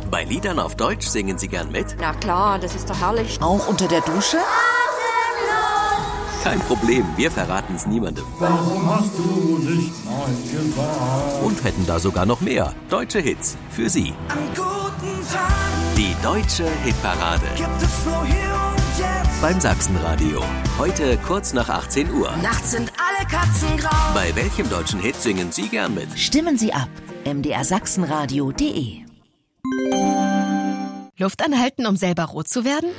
Bei Liedern auf Deutsch singen Sie gern mit? Na klar, das ist doch herrlich. Auch unter der Dusche? Kein Problem, wir verraten es niemandem. Warum hast du nicht Nein gesagt? Und hätten da sogar noch mehr deutsche Hits für Sie. An guten Tagen Die Deutsche Hitparade gibt es nur hier und jetzt. beim Sachsenradio. Heute kurz nach 18 Uhr. Nachts sind alle Katzen grau. Bei welchem deutschen Hit singen Sie gern mit? Stimmen Sie ab. mdrsachsenradio.de. Luft anhalten, um selber rot zu werden?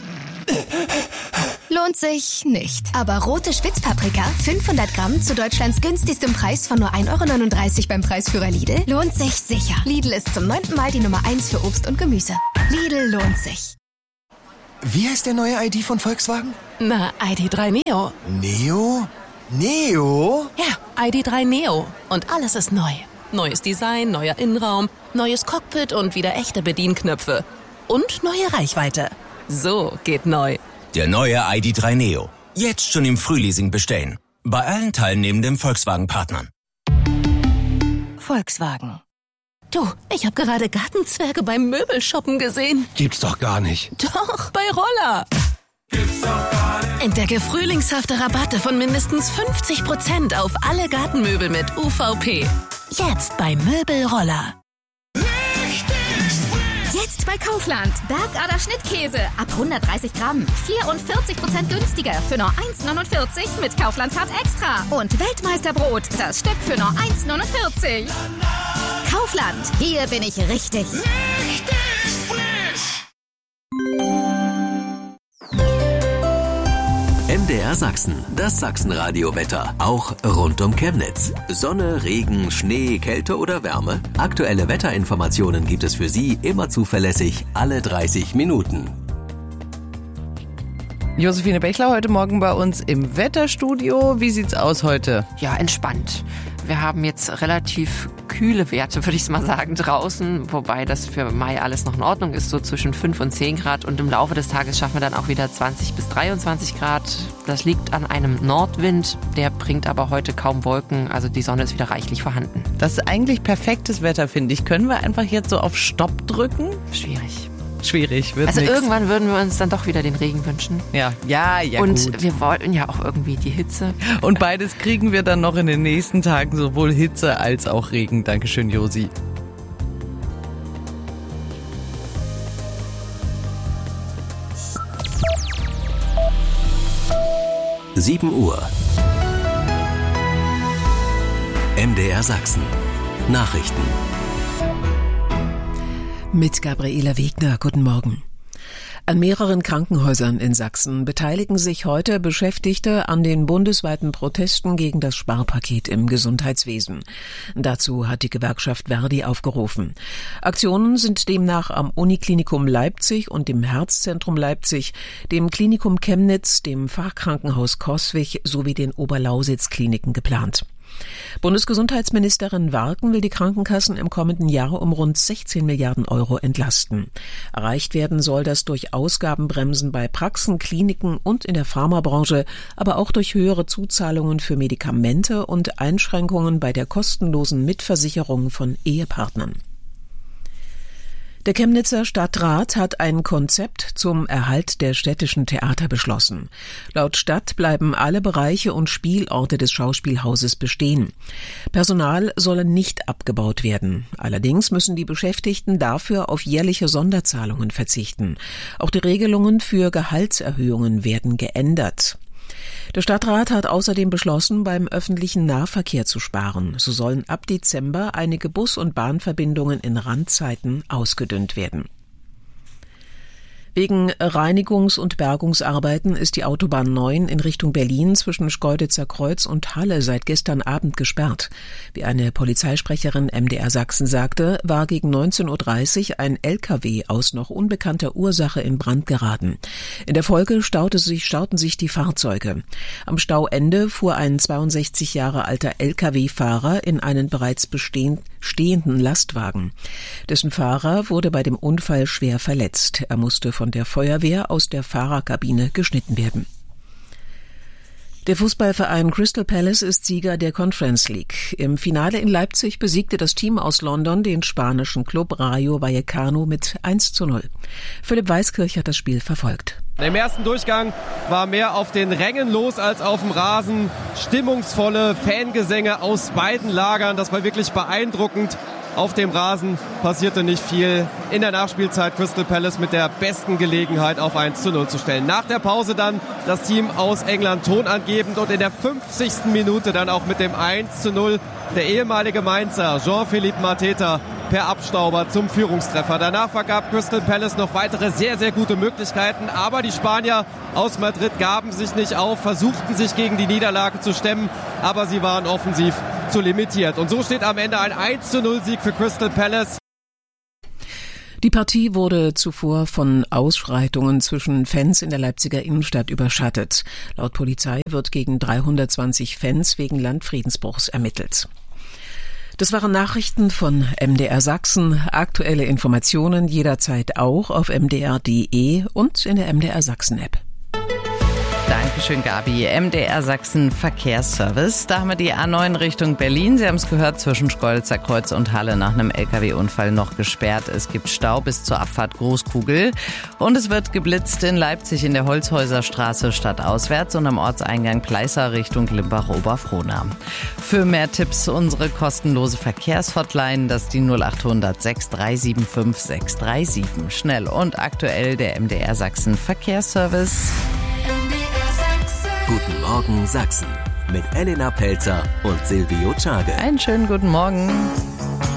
Lohnt sich nicht. Aber rote Spitzpaprika, 500 Gramm zu Deutschlands günstigstem Preis von nur 1,39 € beim Preisführer Lidl, lohnt sich sicher. Lidl ist zum 9. Mal die Nummer 1 für Obst und Gemüse. Lidl lohnt sich. Wie heißt der neue ID von Volkswagen? Na, ID.3 Neo. Neo? Neo? Ja, ID.3 Neo. Und alles ist neu. Neues Design, neuer Innenraum, neues Cockpit und wieder echte Bedienknöpfe. Und neue Reichweite. So geht neu. Der neue ID.3 Neo. Jetzt schon im Frühleasing bestellen. Bei allen teilnehmenden Volkswagen-Partnern. Volkswagen. Du, ich habe gerade Gartenzwerge beim Möbelshoppen gesehen. Gibt's doch gar nicht. Doch, bei Roller. Entdecke frühlingshafte Rabatte von mindestens 50% auf alle Gartenmöbel mit UVP. Jetzt bei Möbelroller. Jetzt bei Kaufland. Bergader Schnittkäse ab 130 Gramm. 44% günstiger für nur 1,49 mit Kaufland-Card Extra. Und Weltmeisterbrot, das Stück für nur 1,49. Kaufland, hier bin ich richtig. MDR Sachsen, das Sachsenradio-Wetter. Auch rund um Chemnitz. Sonne, Regen, Schnee, Kälte oder Wärme. Aktuelle Wetterinformationen gibt es für Sie immer zuverlässig alle 30 Minuten. Josephine Bechler heute Morgen bei uns im Wetterstudio. Wie sieht's aus heute? Ja, entspannt. Wir haben jetzt relativ kühle Werte, würde ich mal sagen, draußen. Wobei das für Mai alles noch in Ordnung ist, so zwischen 5 und 10 Grad. Und im Laufe des Tages schaffen wir dann auch wieder 20 bis 23 Grad. Das liegt an einem Nordwind. Der bringt aber heute kaum Wolken. Also die Sonne ist wieder reichlich vorhanden. Das ist eigentlich perfektes Wetter, finde ich. Können wir einfach jetzt so auf Stopp drücken? Schwierig, wird Also nix. irgendwann würden wir uns dann doch wieder den Regen wünschen. Ja, Und gut. wir wollten ja auch irgendwie die Hitze. Und beides kriegen wir dann noch in den nächsten Tagen, sowohl Hitze als auch Regen. Dankeschön, Josi. Uhr. MDR Sachsen. Nachrichten. Mit Gabriela Wegner, guten Morgen. An mehreren Krankenhäusern in Sachsen beteiligen sich heute Beschäftigte an den bundesweiten Protesten gegen das Sparpaket im Gesundheitswesen. Dazu hat die Gewerkschaft Verdi aufgerufen. Aktionen sind demnach am Uniklinikum Leipzig und dem Herzzentrum Leipzig, dem Klinikum Chemnitz, dem Fachkrankenhaus Coswig sowie den Oberlausitz-Kliniken geplant. Bundesgesundheitsministerin Warken will die Krankenkassen im kommenden Jahr um rund 16 Milliarden € entlasten. Erreicht werden soll das durch Ausgabenbremsen bei Praxen, Kliniken und in der Pharmabranche, aber auch durch höhere Zuzahlungen für Medikamente und Einschränkungen bei der kostenlosen Mitversicherung von Ehepartnern. Der Chemnitzer Stadtrat hat ein Konzept zum Erhalt der städtischen Theater beschlossen. Laut Stadt bleiben alle Bereiche und Spielorte des Schauspielhauses bestehen. Personal solle nicht abgebaut werden. Allerdings müssen die Beschäftigten dafür auf jährliche Sonderzahlungen verzichten. Auch die Regelungen für Gehaltserhöhungen werden geändert. Der Stadtrat hat außerdem beschlossen, beim öffentlichen Nahverkehr zu sparen. So sollen ab Dezember einige Bus- und Bahnverbindungen in Randzeiten ausgedünnt werden. Wegen Reinigungs- und Bergungsarbeiten ist die Autobahn 9 in Richtung Berlin zwischen Schkeuditzer Kreuz und Halle seit gestern Abend gesperrt. Wie eine Polizeisprecherin MDR Sachsen sagte, war gegen 19:30 Uhr ein LKW aus noch unbekannter Ursache in Brand geraten. In der Folge stauten sich die Fahrzeuge. Am Stauende fuhr ein 62 Jahre alter LKW-Fahrer in einen bereits stehenden Lastwagen. Dessen Fahrer wurde bei dem Unfall schwer verletzt. Er musste von der Feuerwehr aus der Fahrerkabine geschnitten werden. Der Fußballverein Crystal Palace ist Sieger der Conference League. Im Finale in Leipzig besiegte das Team aus London den spanischen Club Rayo Vallecano mit 1:0. Philipp Weiskirch hat das Spiel verfolgt. Im ersten Durchgang war mehr auf den Rängen los als auf dem Rasen. Stimmungsvolle Fangesänge aus beiden Lagern. Das war wirklich beeindruckend. Auf dem Rasen passierte nicht viel. In der Nachspielzeit Crystal Palace mit der besten Gelegenheit auf 1:0 zu stellen. Nach der Pause dann das Team aus England tonangebend und in der 50. Minute dann auch mit dem 1:0 der ehemalige Mainzer Jean-Philippe Mateta per Abstauber zum Führungstreffer. Danach vergab Crystal Palace noch weitere sehr, sehr gute Möglichkeiten. Aber die Spanier aus Madrid gaben sich nicht auf, versuchten sich gegen die Niederlage zu stemmen. Aber sie waren offensiv zu limitiert. Und so steht am Ende ein 1:0-Sieg für Crystal Palace. Die Partie wurde zuvor von Ausschreitungen zwischen Fans in der Leipziger Innenstadt überschattet. Laut Polizei wird gegen 320 Fans wegen Landfriedensbruchs ermittelt. Das waren Nachrichten von MDR Sachsen. Aktuelle Informationen jederzeit auch auf mdr.de und in der MDR Sachsen App. Dankeschön, Gabi. MDR Sachsen Verkehrsservice. Da haben wir die A9 Richtung Berlin. Sie haben es gehört, zwischen Schkeuditzer Kreuz und Halle nach einem LKW-Unfall noch gesperrt. Es gibt Stau bis zur Abfahrt Großkugel. Und es wird geblitzt in Leipzig in der Holzhäuserstraße stadtauswärts und am Ortseingang Pleißer Richtung Limbach-Oberfrohna. Für mehr Tipps unsere kostenlose Verkehrshotline, das ist die 0800 6375 637. Schnell und aktuell der MDR Sachsen Verkehrsservice. Guten Morgen Sachsen mit Elena Pelzer und Silvio Czage. Einen schönen guten Morgen.